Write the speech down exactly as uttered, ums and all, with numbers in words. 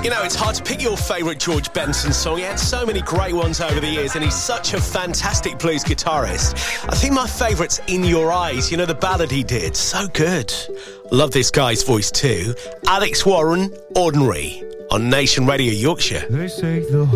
You know, it's hard to pick your favourite George Benson song. He had so many great ones over the years, and he's such a fantastic blues guitarist. I think my favourite's In Your Eyes, you know, the ballad he did. So good. Love this guy's voice too. Alex Warren, Ordinary, on Nation Radio Yorkshire. They say the